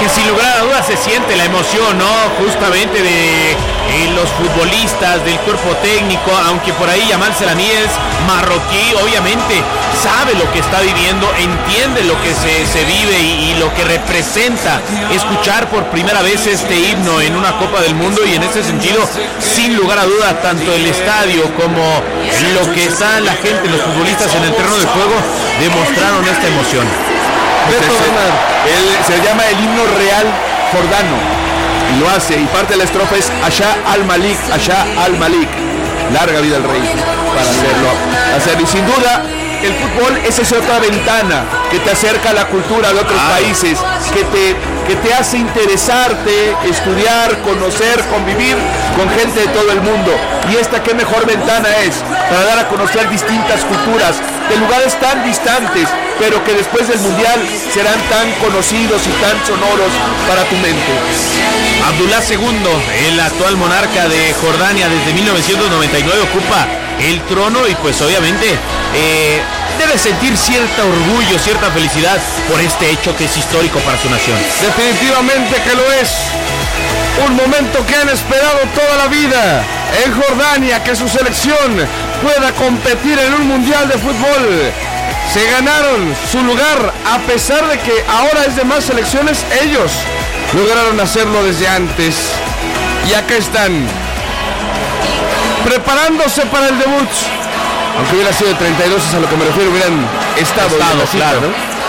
que sin lugar a dudas se siente la emoción, ¿no? Justamente de los futbolistas, del cuerpo técnico, aunque por ahí Yamal Seranies, marroquí, obviamente sabe lo que está viviendo, entiende lo que se vive y lo que representa escuchar por primera vez este himno en una Copa del Mundo, y en ese sentido, sin lugar a dudas, tanto el estadio como lo que está la gente, los futbolistas en el terreno de juego, demostraron esta emoción. Se llama el himno real jordano y lo hace, y parte de la estrofa es Asha al-Malik, Asha al-Malik, larga vida al rey, para hacerlo. Y sin duda el fútbol es esa otra ventana que te acerca a la cultura de otros países, que te hace interesarte, estudiar, conocer, convivir con gente de todo el mundo. Y esta qué mejor ventana es para dar a conocer distintas culturas de lugares tan distantes, pero que después del Mundial serán tan conocidos y tan sonoros para tu mente. Abdullah II, el actual monarca de Jordania desde 1999, ocupa el trono y pues obviamente debe sentir cierto orgullo, cierta felicidad por este hecho que es histórico para su nación. Definitivamente que lo es. Un momento que han esperado toda la vida en Jordania, que su selección pueda competir en un mundial de fútbol. Se ganaron su lugar a pesar de que ahora es de más selecciones. Ellos lograron hacerlo desde antes. Y acá están, preparándose para el debut. Aunque hubiera sido de 32, es a lo que me refiero, hubieran estado claro, ¿no?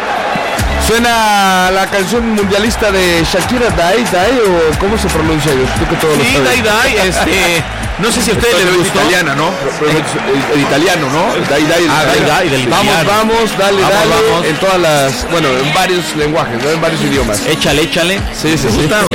Suena la canción mundialista de Shakira, Dai, o ¿cómo se pronuncia? Tú que todo sí, lo sabes. Dai, no sé si a ustedes les gustó. Italiana, ¿no? El italiano, ¿no? Dai del italiano. Vamos, dale. Vamos. En todas las, bueno, en varios lenguajes, ¿no? En varios idiomas. Échale. Sí. ¿Gusta?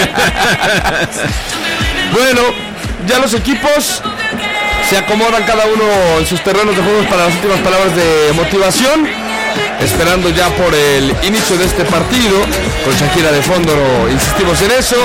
Bueno, ya los equipos se acomodan cada uno en sus terrenos de juego para las últimas palabras de motivación, esperando ya por el inicio de este partido, con Shakira de fondo, insistimos en eso.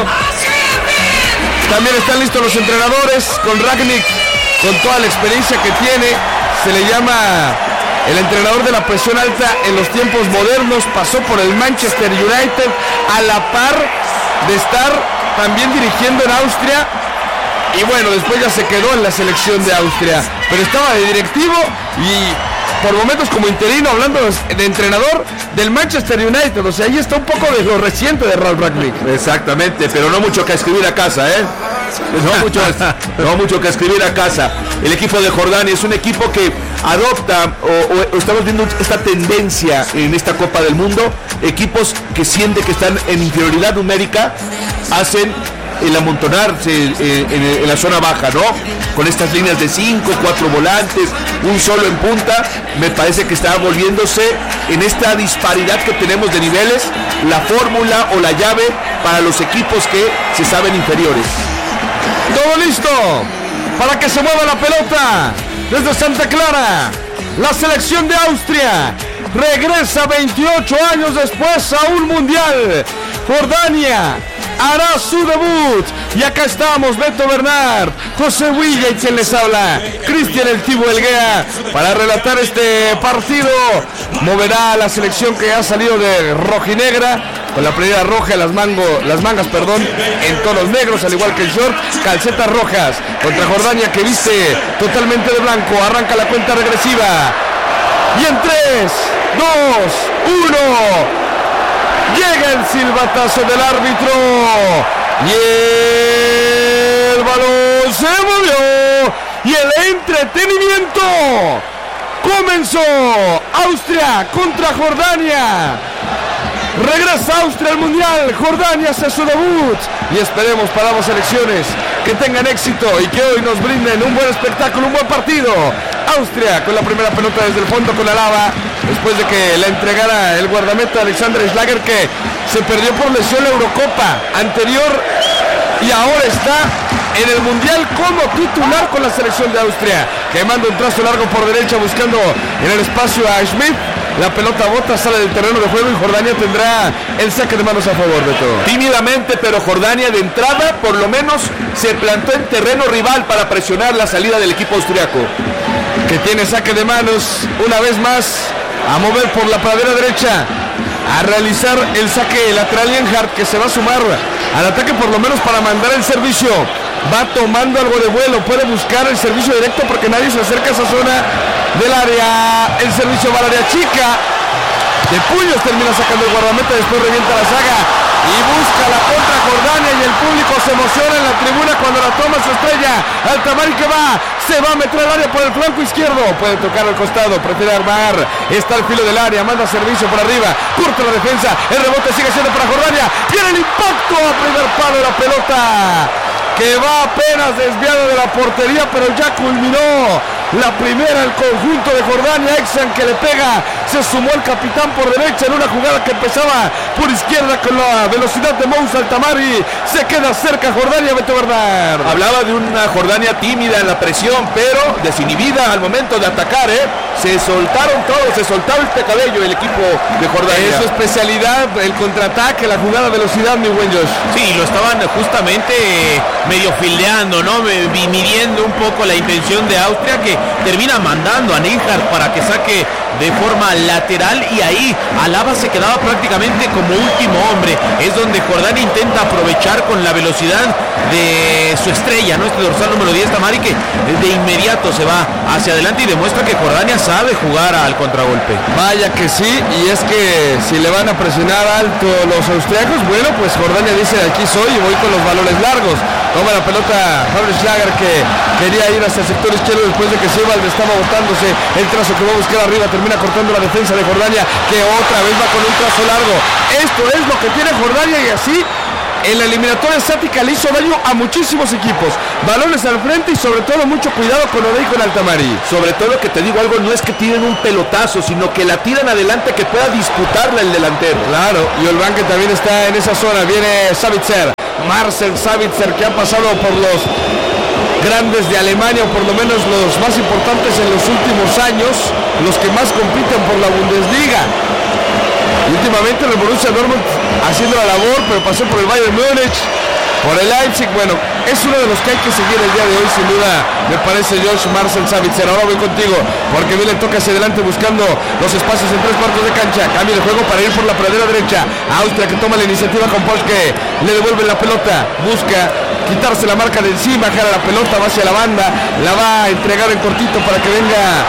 También están listos los entrenadores, con Rangnick, con toda la experiencia que tiene, se le llama el entrenador de la presión alta en los tiempos modernos, pasó por el Manchester United, a la par de estar también dirigiendo en Austria. Y bueno, después ya se quedó en la selección de Austria, pero estaba de directivo y por momentos como interino, hablando de entrenador del Manchester United. O sea, ahí está un poco de lo reciente de Ralf Rangnick. Exactamente, pero no mucho que escribir a casa, ¿eh? No mucho que escribir a casa. El equipo de Jordania es un equipo que adopta, o estamos viendo esta tendencia en esta Copa del Mundo. Equipos que sienten que están en inferioridad numérica, hacen el amontonarse en la zona baja, ¿no? Con estas líneas de 5, 4 volantes, un solo en punta. Me parece que está volviéndose, en esta disparidad que tenemos de niveles, la fórmula o la llave para los equipos que se saben inferiores. Todo listo para que se mueva la pelota desde Santa Clara. La selección de Austria regresa 28 años después a un mundial. Jordania hará su debut. Y acá estamos, Beto Bernard, José Huilla y quien les habla, Cristian El Tibo Elguea, para relatar este partido. Moverá a la selección que ha salido de rojinegra, con la playera roja, las mangas, en tonos negros, al igual que el short, calcetas rojas, contra Jordania, que viste totalmente de blanco. Arranca la cuenta regresiva. Y en 3, 2, 1... llega el silbatazo del árbitro y el balón se movió y el entretenimiento comenzó. Austria contra Jordania. Regresa Austria al mundial, Jordania hace su debut y esperemos para ambas selecciones que tengan éxito y que hoy nos brinden un buen espectáculo, un buen partido. Austria con la primera pelota desde el fondo con Alaba, después de que la entregara el guardameta Alexander Schlager, que se perdió por lesión la Eurocopa anterior y ahora está en el mundial como titular con la selección de Austria, que manda un trazo largo por derecha buscando en el espacio a Schmidt. La pelota bota, sale del terreno de juego y Jordania tendrá el saque de manos a favor de todo. Tímidamente, pero Jordania de entrada por lo menos se plantó en terreno rival para presionar la salida del equipo austriaco, que tiene saque de manos una vez más, a mover por la pradera derecha. a realizar el saque lateral. Lienhardt, que se va a sumar al ataque por lo menos para mandar el servicio. Va tomando algo de vuelo, puede buscar el servicio directo porque nadie se acerca a esa zona del área. El servicio va al área chica. De puños termina sacando el guardameta, después revienta la saga y busca la contra Jordania, y el público se emociona en la tribuna cuando la toma su estrella. Altamari que se va a meter al área por el flanco izquierdo, puede tocar al costado, prefiere armar, está al filo del área, manda servicio por arriba, corta la defensa, el rebote sigue siendo para Jordania, viene el impacto a primer palo de la pelota, que va apenas desviado de la portería, pero ya culminó la primera, el conjunto de Jordania. Exan, que le pega, se sumó el capitán por derecha en una jugada que empezaba por izquierda con la velocidad de Moussa Altamari. Se queda cerca Jordania, Beto Bernard. Hablaba de una Jordania tímida en la presión, pero desinhibida al momento de atacar, Se soltaron todos, se soltaba el cabello el equipo de Jordania. Es su especialidad, el contraataque, la jugada a velocidad, mi buen Josh. Sí, lo estaban justamente medio fildeando, ¿no? Midiendo un poco la intención de Austria, que termina mandando a Lienhardt para que saque de forma lateral, y ahí Alaba se quedaba prácticamente como último hombre. Es donde Jordania intenta aprovechar con la velocidad de su estrella, ¿no? Este dorsal número 10, Tamari, que de inmediato se va hacia adelante y demuestra que Jordania sabe jugar al contragolpe. Vaya que sí, y es que si le van a presionar alto los austriacos, bueno, pues Jordania dice: aquí soy y voy con los balones largos. Toma la pelota Fabrice Schlager, que quería ir hacia el sector izquierdo después de que Sebald estaba botándose el trazo que va a buscar arriba, termina cortando la defensa de Jordania, que otra vez va con un trazo largo. Esto es lo que tiene Jordania, y así en la eliminatoria estática le hizo daño a muchísimos equipos. Balones al frente y sobre todo mucho cuidado con Odey, con Altamari. Sobre todo, que te digo algo, no es que tiren un pelotazo, sino que la tiran adelante, que pueda disputarla el delantero. Claro, y Olván, que también está en esa zona. Viene Sabitzer, Marcel Sabitzer, que ha pasado por los grandes de Alemania, o por lo menos los más importantes en los últimos años, los que más compiten por la Bundesliga. Y últimamente el Borussia Dortmund haciendo la labor, pero pasó por el Bayern Múnich, por el Leipzig. Bueno, es uno de los que hay que seguir el día de hoy, sin duda, me parece, Josh, Marcel Sabitzer. Ahora voy contigo, porque bien le toca hacia adelante buscando los espacios en 3/4 de cancha. Cambio de juego para ir por la pradera derecha. Austria, que toma la iniciativa con Posch, que le devuelve la pelota, busca quitarse la marca de encima, jala la pelota, va hacia la banda, la va a entregar en cortito para que venga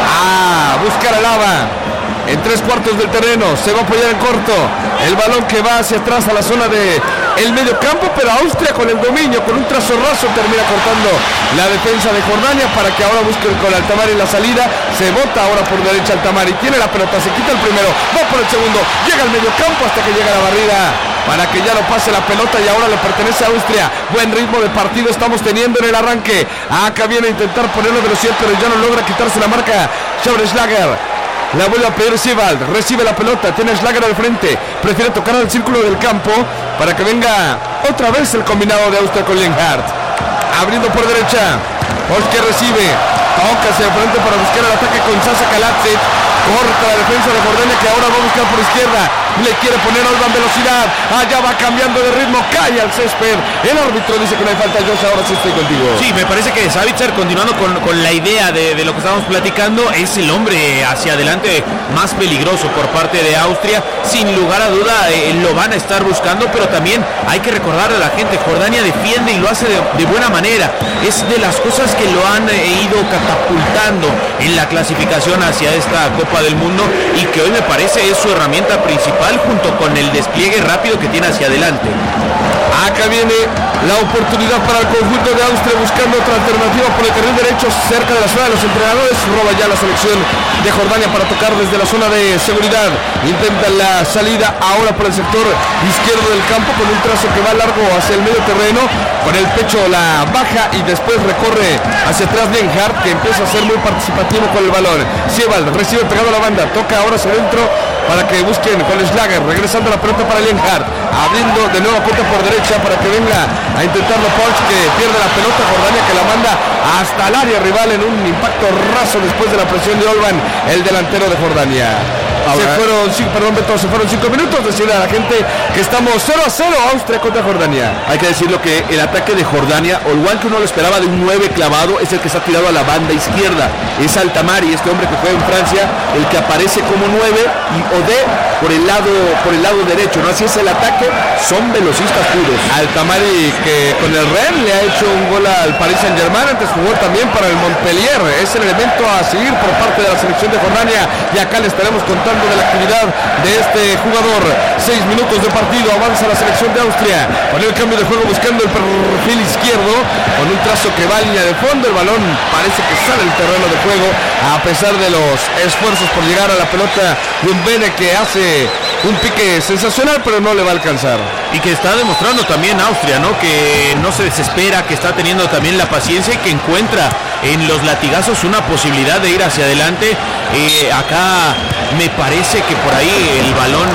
a buscar a Lava. En 3/4 del terreno, se va a apoyar en corto, el balón que va hacia atrás a la zona de el medio campo, pero Austria con el dominio, con un trazo raso, termina cortando la defensa de Jordania para que ahora busque con Altamari la salida. Se bota ahora por derecha Altamari, tiene la pelota, se quita el primero, va por el segundo, llega al medio campo hasta que llega a la barrida para que ya no pase la pelota, y ahora le pertenece a Austria. Buen ritmo de partido estamos teniendo en el arranque. Acá viene a intentar ponerle velocidad, pero ya no logra quitarse la marca Fabrice Schlager. La vuelve a pedir Sebald, recibe la pelota, tiene Schlager al frente, prefiere tocar al círculo del campo para que venga otra vez el combinado de Austria con Lienhardt. Abriendo por derecha, Posch, que recibe, toca hacia el frente para buscar el ataque con Sasa Kaladzic. Corta la defensa de Jordania, que ahora va a buscar por izquierda, le quiere poner Olván velocidad, allá va cambiando de ritmo, cae al césped, el árbitro dice que no hay falta. Josh, ahora sí estoy contigo. Sí, me parece que Sabitzer, continuando con la idea de lo que estábamos platicando, es el hombre hacia adelante más peligroso por parte de Austria. Sin lugar a duda lo van a estar buscando, pero también hay que recordarle a la gente: Jordania defiende y lo hace de buena manera. Es de las cosas que lo han ido catapultando en la clasificación hacia esta Copa del Mundo, y que hoy me parece es su herramienta principal, junto con el despliegue rápido que tiene hacia adelante. Acá viene la oportunidad para el conjunto de Austria, buscando otra alternativa por el carril derecho, cerca de la zona de los entrenadores. Roba ya la selección de Jordania para tocar desde la zona de seguridad. Intenta la salida ahora por el sector izquierdo del campo, con un trazo que va largo hacia el medio terreno, con el pecho la baja y después recorre hacia atrás Lienhardt, que empieza a ser muy participativo con el balón. Sebald recibe pegado a la banda, toca ahora hacia adentro para que busquen con Schlager, regresando la pelota para Lienhardt, abriendo de nuevo puerta por derecha para que venga a intentarlo Posch, que pierde la pelota. Jordania, que la manda hasta el área rival en un impacto raso después de la presión de Olván, el delantero de Jordania. Se fueron 5 minutos. Decirle a la gente que estamos 0-0 Austria contra Jordania. Hay que decirlo que el ataque de Jordania, o igual que uno lo esperaba de un 9 clavado, es el que está tirado a la banda izquierda. Es Altamari, este hombre que juega en Francia, el que aparece como 9 y Odé por el lado derecho, ¿no? Así es el ataque, son velocistas puros. Altamari, que con el Rennes le ha hecho un gol al Paris Saint-Germain, antes jugó también para el Montpellier. Es el elemento a seguir por parte de la selección de Jordania, y acá le estaremos contando de la actividad de este jugador. 6 minutos de partido, avanza la selección de Austria con el cambio de juego, buscando el perfil izquierdo con un trazo que va a línea de fondo. El balón parece que sale del terreno de juego a pesar de los esfuerzos por llegar a la pelota de un Bene, que hace un pique sensacional, pero no le va a alcanzar. Y que está demostrando también Austria, ¿no? Que no se desespera, que está teniendo también la paciencia y que encuentra en los latigazos una posibilidad de ir hacia adelante. Acá me parece que por ahí el balón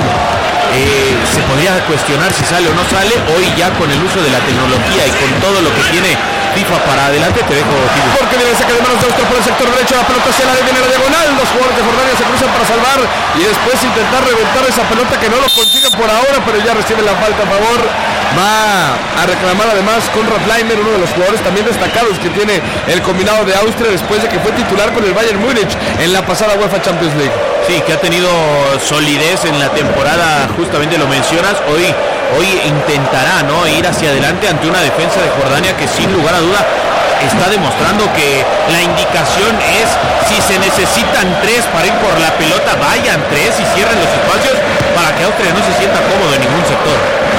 se podría cuestionar si sale o no sale. Hoy ya con el uso de la tecnología y con todo lo que tiene FIFA para adelante, te dejo, Tibio. Porque viene el saque de manos de Austria por el sector derecho, la pelota hacia la viene la diagonal, los jugadores de Jordania se cruzan para salvar y después intentar reventar esa pelota, que no lo consiguen por ahora, pero ya reciben la falta a favor. Va a reclamar además Konrad Laimer, uno de los jugadores también destacados que tiene el combinado de Austria, después de que fue titular con el Bayern Múnich en la pasada UEFA Champions League. Sí, que ha tenido solidez en la temporada, justamente lo mencionas. Hoy intentará, ¿no?, ir hacia adelante ante una defensa de Jordania que sin lugar a duda está demostrando que la indicación es: si se necesitan 3 para ir por la pelota, vayan 3 y cierren los espacios para que Austria no se sienta cómodo en ningún sector.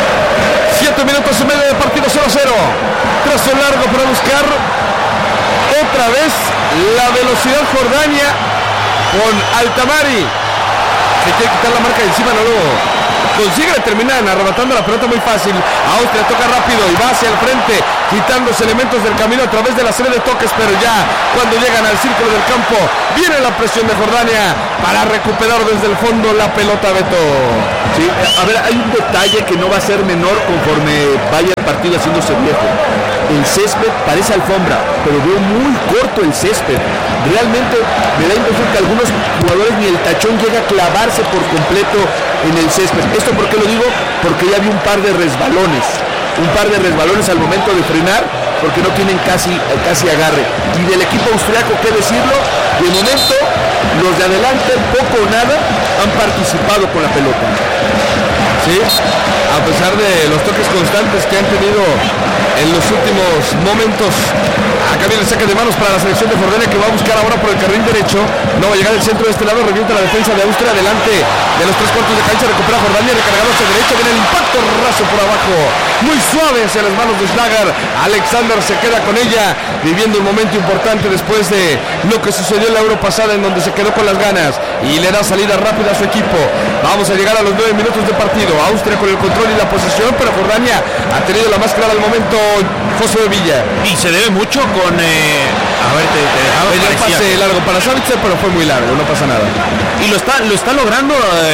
7 minutos y medio de partido, 0-0. Trazo largo para buscar otra vez la velocidad Jordania con Altamari. Se quiere quitar la marca de encima, no lo consigue, terminan arrebatando la pelota muy fácil. Austria toca rápido y va hacia el frente, quitándose elementos del camino a través de la serie de toques, pero ya cuando llegan al círculo del campo viene la presión de Jordania para recuperar desde el fondo la pelota, Beto. Sí, a ver, hay un detalle que no va a ser menor conforme vaya el partido haciéndose viejo. El césped parece alfombra, pero veo muy corto el césped. Realmente me da impresión que algunos jugadores ni el tachón llega a clavarse por completo en el césped. ¿Esto por qué lo digo? Porque ya vi un par de resbalones al momento de frenar, porque no tienen casi agarre. Y del equipo austriaco, qué decirlo, de momento los de adelante poco o nada han participado con la pelota. Sí, a pesar de los toques constantes que han tenido en los últimos momentos. Acá viene el saque de manos para la selección de Jordania, que va a buscar ahora por el carril derecho. No va a llegar el centro de este lado, revienta la defensa de Austria delante de los 3 cuartos de cancha, recupera Jordania, recargado hacia derecha, viene el impacto raso por abajo, muy suave hacia las manos de Schlager. Alexander se queda con ella, viviendo un momento importante después de lo que sucedió en la Euro pasada, en donde se quedó con las ganas y le da salida rápida a su equipo. Vamos a llegar a los 9 minutos de partido. Austria con el control y la posesión, pero Jordania ha tenido la más clara al momento, José de Villa. Y se debe mucho con... a ver, te dejaba... El pase largo para Savitzer, pero fue muy largo, no pasa nada. Y lo está logrando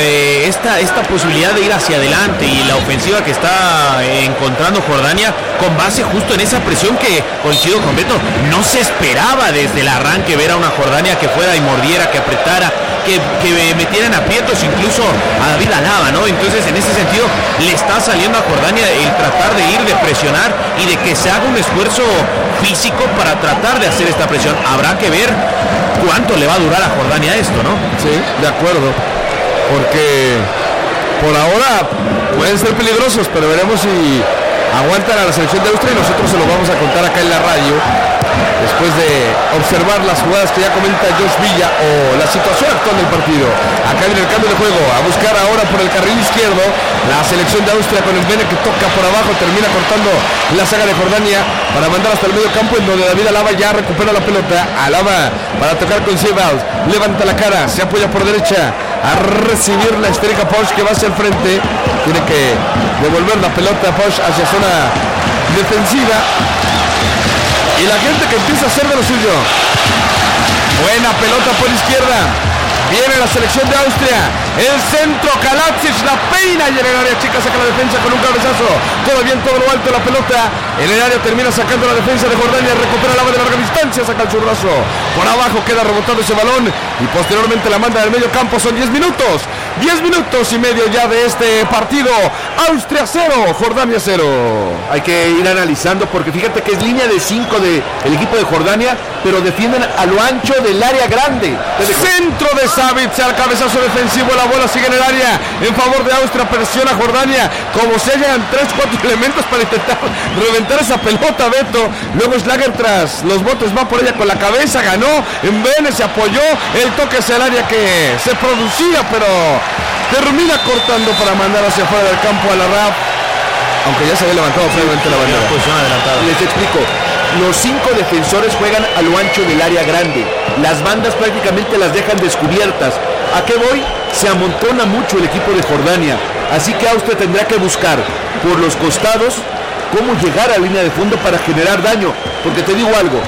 esta posibilidad de ir hacia adelante, y la ofensiva que está encontrando Jordania con base justo en esa presión que, coincido con Beto, no se esperaba desde el arranque ver a una Jordania que fuera y mordiera, que apretara, que metieran aprietos incluso a David Alaba, ¿no? Entonces, en ese sentido, le está saliendo a Jordania el tratar de ir, de presionar y de que se haga un esfuerzo físico para tratar de hacer esta presión. Habrá que ver cuánto le va a durar a Jordania esto, ¿no? Sí, de acuerdo, porque por ahora pueden ser peligrosos, pero veremos si aguantan a la selección de Austria, y nosotros se lo vamos a contar acá en la radio después de observar las jugadas que ya comenta Josh Villa o la situación actual del partido. Acá viene el cambio de juego, a buscar ahora por el carril izquierdo la selección de Austria con el Bene, que toca por abajo, termina cortando la saga de Jordania para mandar hasta el medio campo, en donde David Alaba ya recupera la pelota. Alaba para tocar con Siebald, levanta la cara, se apoya por derecha a recibir la esférica Posch, que va hacia el frente, tiene que devolver la pelota Posch hacia zona defensiva, y la gente que empieza a hacer de lo suyo. Buena pelota por izquierda, Viene la selección de Austria. El centro, Kaladzic la peina y en el área chica saca la defensa con un cabezazo. Todo bien, todo lo alto la pelota. En el área termina sacando la defensa de Jordania. Recupera la de larga distancia, saca el zurdazo. Por abajo queda rebotando ese balón. Y posteriormente la manda del medio campo. Son 10 minutos. 10 minutos y medio ya de este partido. Austria 0, Jordania 0. Hay que ir analizando porque fíjate que es línea de 5 del equipo de Jordania, pero defienden a lo ancho del área grande. Centro de Savitz al cabezazo defensivo, la bola sigue en el área en favor de Austria, presiona Jordania, como se hallan 3-4 elementos para intentar reventar esa pelota, Beto. Luego Schlager tras los botes va por ella con la cabeza, ganó, en Vene se apoyó, el toque hacia el área que se producía, pero termina cortando para mandar hacia afuera del campo a la RAF, aunque ya se había levantado previamente la bandera. Les explico. Los 5 defensores juegan a lo ancho del área grande. Las bandas prácticamente las dejan descubiertas. ¿A qué voy? Se amontona mucho el equipo de Jordania. Así que Austria tendrá que buscar por los costados cómo llegar a la línea de fondo para generar daño. Porque te digo algo,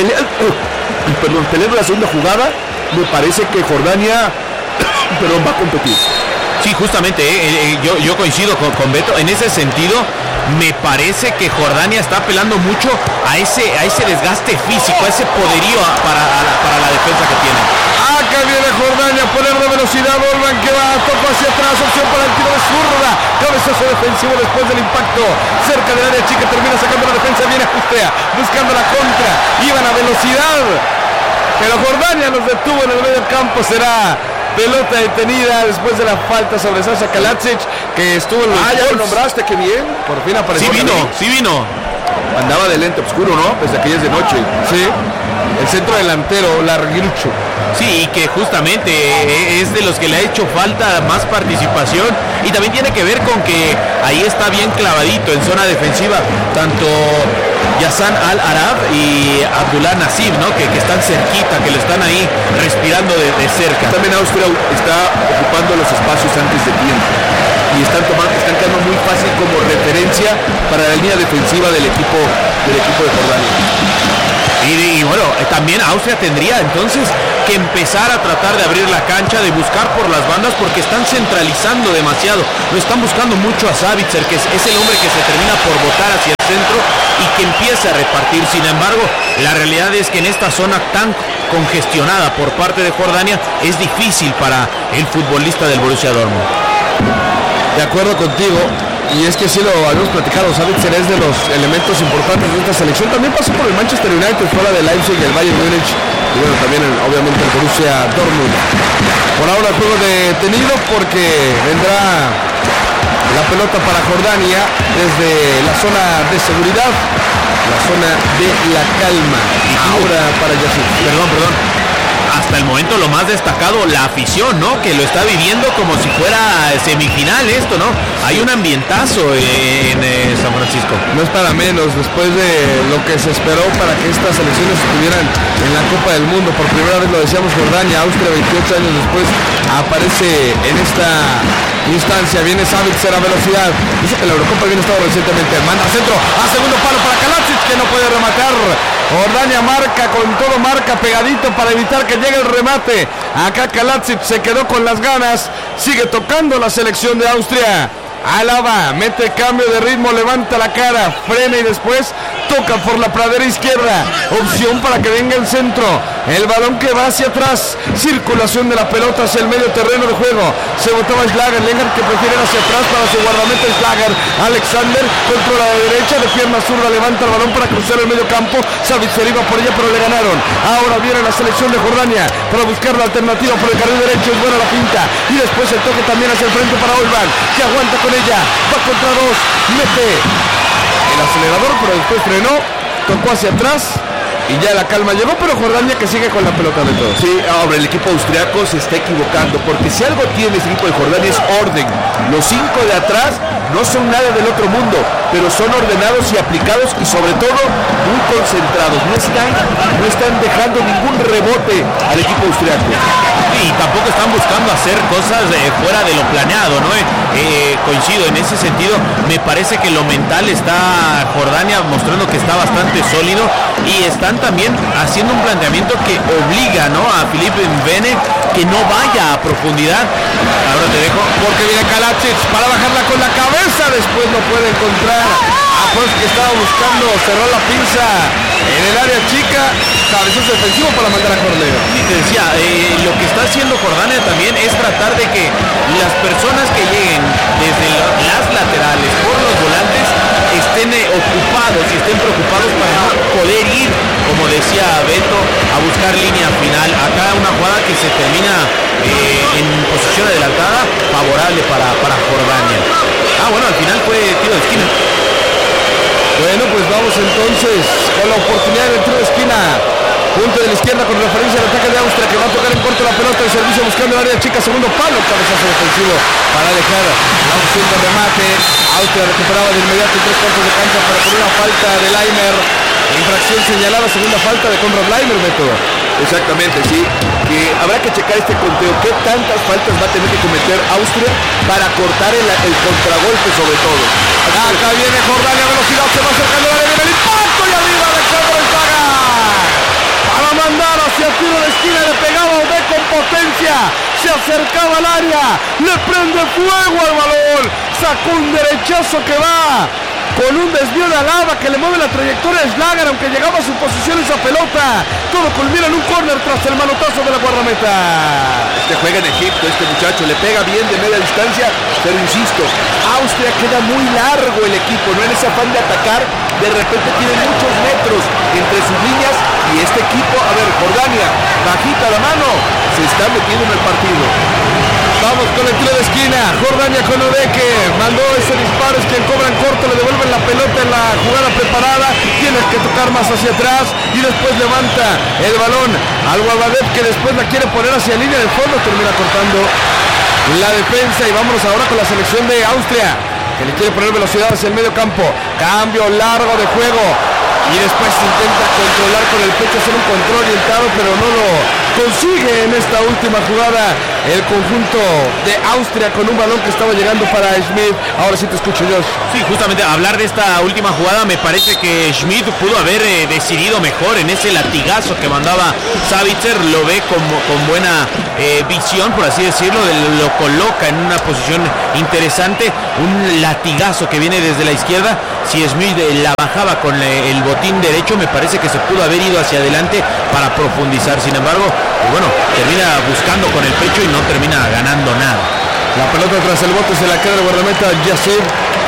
pelear la segunda jugada, me parece que Jordania va a competir. Sí, justamente, yo coincido con Beto. En ese sentido, me parece que Jordania está apelando mucho a ese desgaste físico, a ese poderío para la defensa que tiene. Acá viene Jordania, poner de velocidad, Orban que va, toco hacia atrás, opción para el tiro de zurda, cabezazo defensivo después del impacto, cerca del área chica, termina sacando la defensa, viene Austria, buscando la contra, iban a velocidad, pero Jordania los detuvo en el medio campo, será pelota detenida después de la falta sobre Sasha Kaladzic, que estuvo en los ya lo nombraste, qué bien. Por fin apareció. Sí vino. Andaba de lente oscuro, ¿no? Desde que ya es de noche. Sí. El centro delantero, Larguirucho. Sí, y que justamente es de los que le ha hecho falta más participación. Y también tiene que ver con que ahí está bien clavadito en zona defensiva. Tanto Yassan Al-Arab y Abdullah Nasib, ¿no? Que están cerquita, que lo están ahí respirando de cerca. También Austria está ocupando los espacios antes de tiempo y están quedando muy fácil como referencia para la línea defensiva del equipo de Jordania. Y bueno, también Austria tendría entonces que empezar a tratar de abrir la cancha, de buscar por las bandas, porque están centralizando demasiado. Lo están buscando mucho a Savitzer, que es el hombre que se termina por botar hacia el centro y que empieza a repartir. Sin embargo, la realidad es que en esta zona tan congestionada por parte de Jordania es difícil para el futbolista del Borussia Dortmund. De acuerdo contigo. Y es que sí lo habíamos platicado, Savitzer es de los elementos importantes de esta selección. También pasó por el Manchester United, fuera del Leipzig y el Bayern Múnich. Y bueno, también obviamente el Borussia Dortmund. Por ahora el juego detenido porque vendrá la pelota para Jordania desde la zona de seguridad, la zona de la calma. Y ahora para Yassin. Perdón. Hasta el momento lo más destacado, la afición, ¿no? Que lo está viviendo como si fuera semifinal esto, ¿no? Hay un ambientazo en San Francisco. No es para menos, después de lo que se esperó para que estas selecciones estuvieran en la Copa del Mundo. Por primera vez lo decíamos, Jordania, Austria 28 años después aparece en esta instancia. Viene Savitzer a velocidad. Dice que la Eurocopa viene estado recientemente. Manda centro a segundo palo para Kaladzic, que no puede rematar. Jordania marca con todo, marca pegadito para evitar que llegue el remate. Acá Kaladzic se quedó con las ganas. Sigue tocando la selección de Austria. Alaba, mete cambio de ritmo, levanta la cara, frena y después toca por la pradera izquierda. Opción para que venga el centro. El balón que va hacia atrás. Circulación de la pelota hacia el medio terreno de juego. Se botaba Schlager, Lenhart que prefiere ir hacia atrás para su guardameta Schlager. Alexander controla la derecha, de pierna zurda levanta el balón para cruzar el medio campo. Savitzer iba por ella pero le ganaron. Ahora viene la selección de Jordania para buscar la alternativa por el carril derecho. Es buena la pinta. Y después el toque también hacia el frente para Orban, que aguanta con ella, va contra dos, mete el acelerador pero después frenó, tocó hacia atrás y ya la calma llegó, pero Jordania que sigue con la pelota de todos. Sí, ahora el equipo austriaco se está equivocando, porque si algo tiene este equipo de Jordania es orden. Los 5 de atrás no son nada del otro mundo, pero son ordenados y aplicados y sobre todo muy concentrados. No están dejando ningún rebote al equipo austriaco. Y y tampoco están buscando hacer cosas fuera de lo planeado, ¿no? Coincido en ese sentido. Me parece que lo mental está Jordania mostrando que está bastante sólido y están también haciendo un planteamiento que obliga, ¿no?, a Filipe Mbene que no vaya a profundidad. Ahora te dejo. Porque viene Kalacic para bajarla con la cabeza, después no puede encontrar a Frost, que estaba buscando cerrar la pinza en el área chica. Cabezazo defensivo para mandar a Corleo. Y te decía, lo que está haciendo Jordania también es tratar de que las personas que lleguen desde las laterales por los volantes estén ocupados y estén preocupados para no poder ir, como decía Beto, a buscar línea final. Acá una jugada que se termina en posición adelantada, favorable para Jordania. Bueno, al final fue tiro de esquina. Bueno, pues vamos entonces con la oportunidad del tiro de esquina. Punto de la izquierda con referencia al ataque de Austria, que va a tocar en corto la pelota de servicio buscando el área chica. Segundo palo, cabezazo defensivo para alejar la opción de remate. Austria recuperaba de inmediato en 3 cuartos de cancha para poner una falta de Laimer. Infracción señalada, segunda falta de Konrad Laimer, Beto. Exactamente, sí. Que habrá que checar este conteo. ¿Qué tantas faltas va a tener que cometer Austria para cortar el contragolpe sobre todo? Acá viene Jordania, velocidad, se va acercando al área, viene el impacto y arriba Alexandre Zaga. Para mandar hacia el tiro de esquina, le pegaba Ode con potencia, se acercaba al área, le prende fuego al balón, sacó un derechazo que va con un desvío de Alaba que le mueve la trayectoria a Schlager, aunque llegaba a su posición esa pelota. Todo culmina en un córner tras el manotazo de la guardameta. Juega en Egipto este muchacho, le pega bien de media distancia, pero insisto, Austria queda muy largo el equipo, no en ese afán de atacar, de repente tiene muchos metros entre sus líneas y este equipo, a ver, Jordania, bajita la mano, se está metiendo en el partido. Vamos con el tiro de esquina, Jordania con Odeke, mandó ese disparo, es quien cobra en corto, le devuelven la pelota en la jugada preparada, tiene que tocar más hacia atrás y después levanta el balón al Guabadev, que después la quiere poner hacia línea de fondo, termina cortando la defensa. Y vámonos ahora con la selección de Austria, que le quiere poner velocidad hacia el medio campo, cambio largo de juego y después intenta controlar con el pecho, hacer un control orientado, pero no lo consigue en esta última jugada el conjunto de Austria con un balón que estaba llegando para Schmidt. Ahora sí te escucho, Josh. Sí, justamente hablar de esta última jugada, me parece que Schmidt pudo haber decidido mejor en ese latigazo que mandaba Savitzer. Lo ve con buena visión, por así decirlo, lo coloca en una posición interesante, un latigazo que viene desde la izquierda. Si Schmidt la bajaba con el botín derecho, me parece que se pudo haber ido hacia adelante para profundizar. Sin embargo, bueno, termina buscando con el pecho y no termina ganando nada. La pelota tras el bote se la queda el guardameta Yassir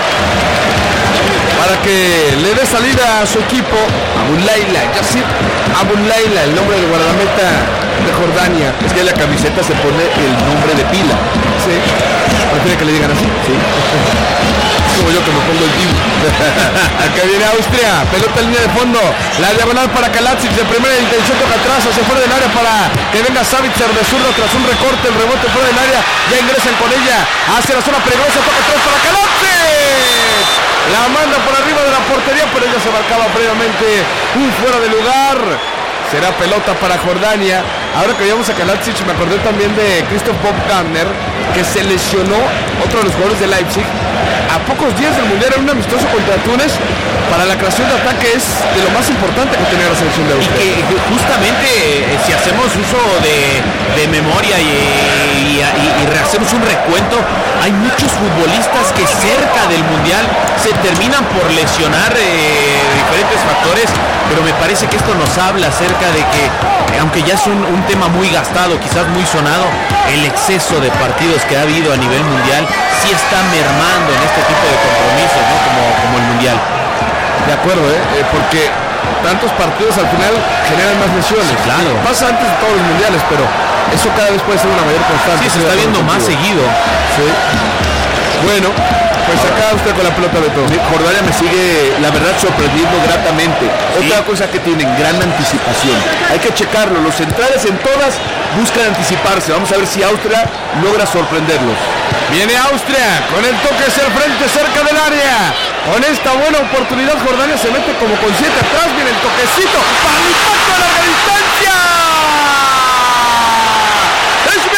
para que le dé salida a su equipo. Abulaila, Yassir Abulaila, el nombre del guardameta de Jordania. Es que en la camiseta se pone el nombre de pila. Sí. ¿Prefiere que le digan así? Sí. Como yo que me pongo el team. Acá viene Austria, pelota en línea de fondo, la diagonal para Kalacic, de primera intención toca atrás, hacia fuera del área para que venga Savitzer de zurdo tras un recorte, el rebote fuera del área, ya ingresan con ella, hacia la zona peligrosa, toca atrás para Kalacic, la manda por arriba de la portería, pero ella se marcaba previamente un fuera de lugar. Será pelota para Jordania. Ahora que veíamos a Kalacic, me acordé también de Christoph Bogdaner, que se lesionó, otro de los jugadores de Leipzig, a pocos días del Mundial, en un amistoso contra Túnez. Para la creación de ataque es de lo más importante que tiene la selección de Austria. Y que justamente si hacemos uso de memoria y hacemos un recuento, hay muchos futbolistas que cerca del Mundial se terminan por lesionar diferentes factores, pero me parece que esto nos habla acerca de que, aunque ya es un tema muy gastado, quizás muy sonado, el exceso de partidos que ha habido a nivel mundial sí está mermando en este tipo de compromisos, ¿no? como el Mundial. De acuerdo, porque tantos partidos al final generan más lesiones. Sí, claro. Pasa antes de todos los mundiales, pero eso cada vez puede ser una mayor constante. Sí, se está viendo más seguido. Sí. Bueno, pues acá usted con la pelota de todo. Jordania me sigue, la verdad, sorprendiendo gratamente. Otra cosa que tienen, gran anticipación. Hay que checarlo, los centrales en todas buscan anticiparse. Vamos a ver si Austria logra sorprenderlos. Viene Austria con el toque hacia el frente, cerca del área. Con esta buena oportunidad, Jordania se mete como con 7 atrás. Viene el toquecito para el impacto a larga distancia. Es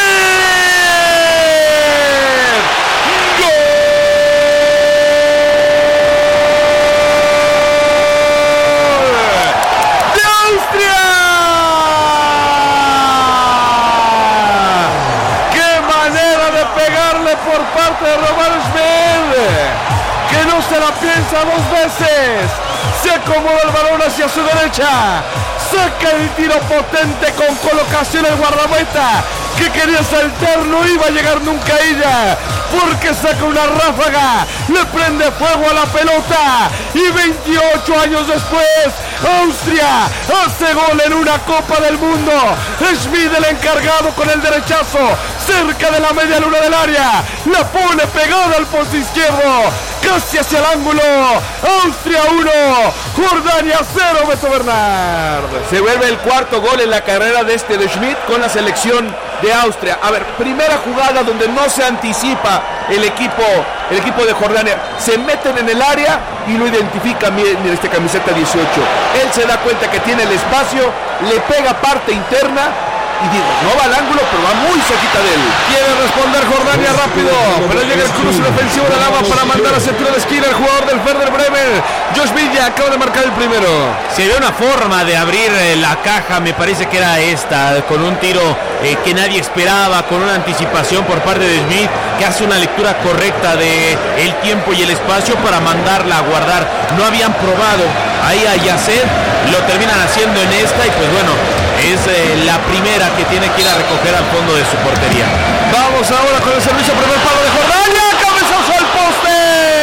por parte de Roman Schmidt, que no se la piensa dos veces. Se acomoda el balón hacia su derecha. Saca el tiro potente con colocación el guardameta, que quería saltar, no iba a llegar nunca a ella, porque saca una ráfaga, le prende fuego a la pelota, y 28 años después, Austria hace gol en una Copa del Mundo. Schmidt, el encargado, con el derechazo, cerca de la media luna del área, la pone pegada al poste izquierdo, casi hacia el ángulo. Austria 1, Jordania 0, Beto Bernard. Se vuelve el cuarto gol en la carrera de Schmidt con la selección de Austria. A ver, primera jugada donde no se anticipa el equipo de Jordania. Se meten en el área y lo identifica, miren este camiseta 18. Él se da cuenta que tiene el espacio, le pega parte interna y digo, no va al ángulo, pero va muy cerquita de él. Quiere responder Jordania rápido, pero llega el cruce defensivo de Lava para mandar a centro de esquina el jugador del Werder Bremen. Josh Villa acaba de marcar el primero. Se ve una forma de abrir la caja, me parece que era esta, con un tiro que nadie esperaba, con una anticipación por parte de Schmidt, que hace una lectura correcta de el tiempo y el espacio para mandarla a guardar. No habían probado ahí a Yacet, lo terminan haciendo en esta, y pues bueno, es la primera que tiene que ir a recoger al fondo de su portería. Vamos ahora con el servicio primer palo de Jordania, cabezazo al poste.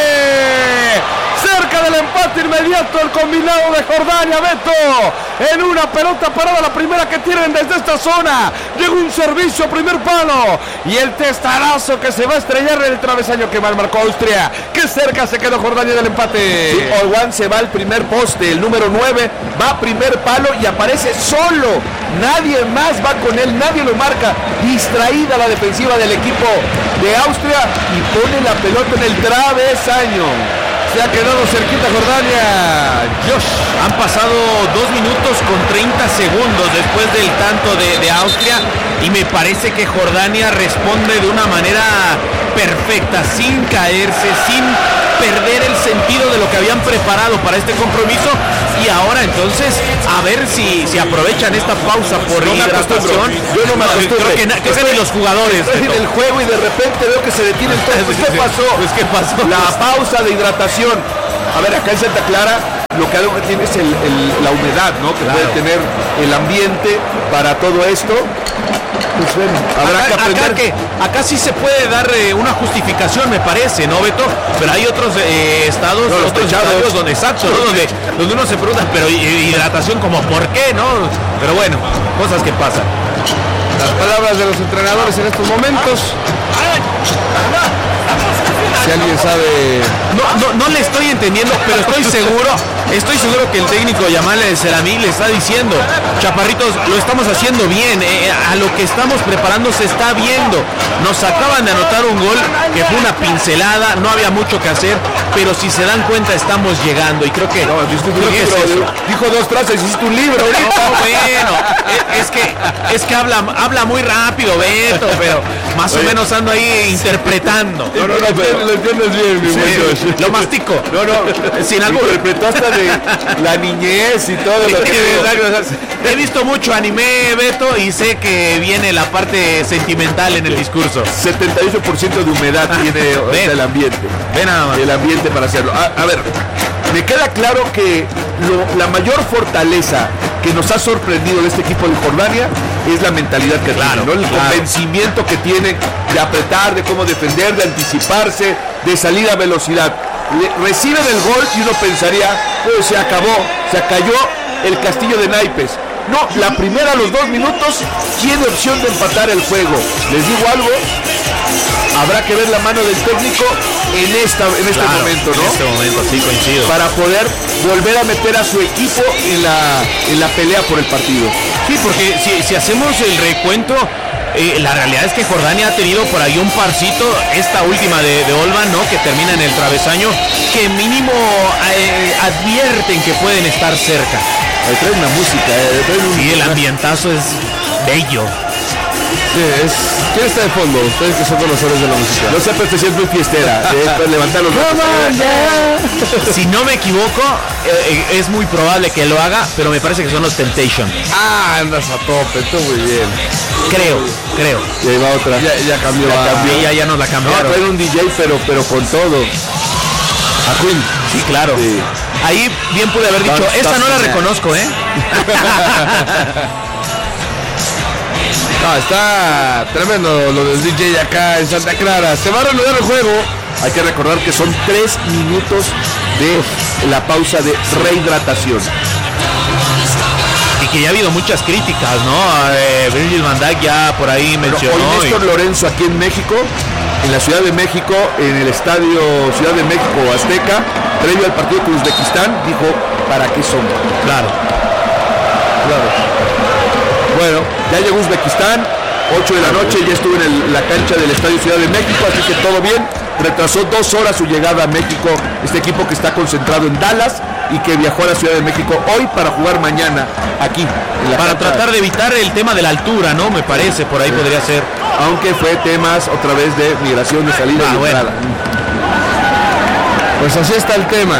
Cerca del empate inmediato el combinado de Jordania, Beto, en una pelota parada, la primera que tienen desde esta zona. Llegó un servicio primer palo y el testarazo que se va a estrellar en el travesaño que mal marcó Austria. Qué cerca se quedó Jordania del empate. Sí, Olwan se va al primer poste, el número 9 va a primer palo y aparece solo. Nadie más va con él, nadie lo marca. Distraída la defensiva del equipo de Austria y pone la pelota en el travesaño. Se ha quedado cerquita Jordania. Josh, han pasado 2 minutos con 30 segundos después del tanto de Austria, y me parece que Jordania responde de una manera perfecta, sin caerse, sin perder el sentido de lo que habían preparado para este compromiso. Y ahora entonces a ver si aprovechan esta pausa por hidratación. Yo no me acostumbro. Creo que ni los jugadores. Estoy en el juego y de repente veo que se detienen todos. Pues, ¿qué pasó? Pues, ¿qué pasó? La pausa de hidratación. A ver, acá en Santa Clara lo que algo que tiene es la humedad, ¿no? Que puede tener el ambiente para todo esto. Pues bueno, habrá que aprender. Acá sí se puede dar una justificación, me parece, ¿no, Beto? Pero hay otros estados, no, otros estadios donde, exacto, ¿no? donde uno se pregunta, pero hidratación como ¿por qué, no? Pero bueno, cosas que pasan. Las palabras de los entrenadores en estos momentos. Si alguien sabe... No le estoy entendiendo, pero estoy seguro que el técnico Yamal Seramí le está diciendo, chaparritos, lo estamos haciendo bien, a lo que estamos preparando se está viendo. Nos acaban de anotar un gol que fue una pincelada, no había mucho que hacer, pero si se dan cuenta estamos llegando, y creo que dijo 2 frases, hiciste un libro. No, bueno, es que habla muy rápido, Beto, pero más o menos ando ahí interpretando. Lo entiendes bien, mi muchacho. Lo mastico. Sin algo interpretó hasta de la niñez y todo lo que... He visto mucho anime, Beto, y sé que viene la parte sentimental en el discurso. 78% de humedad tiene el ambiente. Ven nada más. El ambiente para hacerlo. A ver, me queda claro que la mayor fortaleza que nos ha sorprendido de este equipo de Jordania es la mentalidad que tiene, ¿no? El convencimiento que tiene de apretar, de cómo defender, de anticiparse, de salir a velocidad. Reciben el gol y uno pensaría, pues se acabó, se cayó el castillo de naipes. No, la primera a los 2 minutos tiene opción de empatar el juego. Les digo algo, habrá que ver la mano del técnico en este momento, ¿no? En este momento, sí, coincido. Para poder volver a meter a su equipo en la pelea por el partido. Sí, porque si hacemos el recuento, la realidad es que Jordania ha tenido por ahí un parcito, esta última de Olvan, ¿no? Que termina en el travesaño, que mínimo advierten que pueden estar cerca. Ahí trae una música, sí, el ambientazo es bello. ¿Quién está de fondo? Ustedes que son conocedores de la música. No sé, pero este sí es muy fiestera. Levantar los Si no me equivoco, es muy probable que lo haga, pero me parece que son los Temptation. Ah, andas a tope, tú muy bien. Creo. Y ahí va otra. Ya cambió. Ya nos la No, cambiaron. era un DJ, pero con todo. A Queen. Sí, claro. Sí. Ahí bien pude haber dicho, esta no la reconozco, ¿eh? No, está tremendo lo del DJ acá en Santa Clara. Se va a reanudar el juego. Hay que recordar que son 3 minutos de la pausa de rehidratación. Y que ya ha habido muchas críticas, ¿no? Virgil van Dijk ya por ahí mencionó. Hoy Néstor Lorenzo aquí en México, en la Ciudad de México, en el estadio Ciudad de México Azteca, previo al partido con Uzbekistán, dijo, ¿para qué son? Claro. Bueno, ya llegó Uzbekistán, 8 de la noche, ya estuvo en la cancha del estadio Ciudad de México, así que todo bien. Retrasó 2 horas su llegada a México, este equipo que está concentrado en Dallas y que viajó a la Ciudad de México hoy para jugar mañana aquí. Para tratar de evitar el tema de la altura, ¿no? Me parece, por ahí podría ser. Aunque fue temas otra vez de migración, de salida y entrada. Pues así está el tema.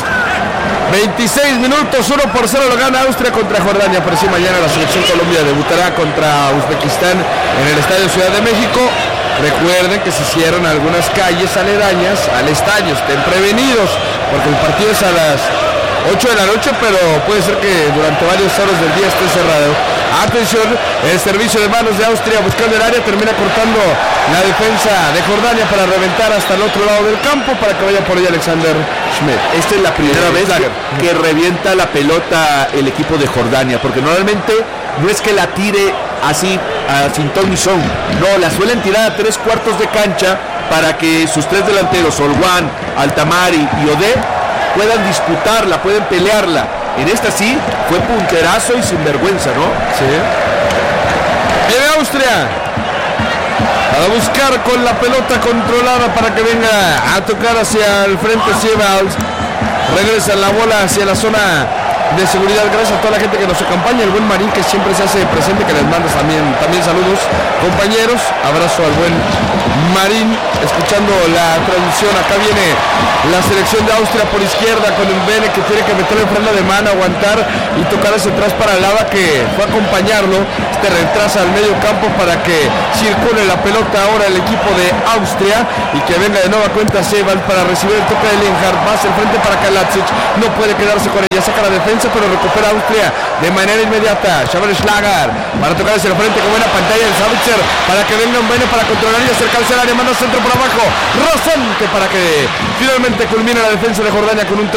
26 minutos, 1-0 lo gana Austria contra Jordania. Pero sí, mañana la selección Colombia debutará contra Uzbekistán en el Estadio Ciudad de México. Recuerden que se cierran algunas calles aledañas al estadio, estén prevenidos, porque el partido es a las 8 de la noche, pero puede ser que durante varias horas del día esté cerrado. Atención, el servicio de manos de Austria buscando el área, termina cortando la defensa de Jordania para reventar hasta el otro lado del campo para que vaya por ahí Alexander Schmidt. Esta es la primera vez que revienta la pelota el equipo de Jordania, porque normalmente no es que la tire así sin ton ni son, no, la suelen tirar a 3/4 de cancha para que sus 3 delanteros, Olwan, Altamari y Odé, puedan disputarla, pueden pelearla. En esta sí fue punterazo y sinvergüenza, ¿no? Sí. En Austria, a buscar con la pelota controlada para que venga a tocar hacia el frente Siebals. Regresa la bola hacia la zona de seguridad. Gracias a toda la gente que nos acompaña, el buen Marín que siempre se hace presente, que les manda también saludos, compañeros. Abrazo al buen Marín, escuchando la transmisión. Acá viene la selección de Austria por izquierda con el Bene, que tiene que meterle freno de mano, aguantar y tocar hacia atrás para Lava, que fue a acompañarlo. Este retrasa al medio campo para que circule la pelota ahora el equipo de Austria y que venga de nueva cuenta Sebald para recibir el toque de Linhart. Va hacia el frente para Kalacic, no puede quedarse con ella, saca la defensa, pero recupera Austria de manera inmediata. Xaver Schlager para tocar hacia el frente con buena pantalla el Savitzer para que venga un Bene para controlar y acercarse al área, manda centro por abajo Rosente para que finalmente culmine la defensa de Jordania con un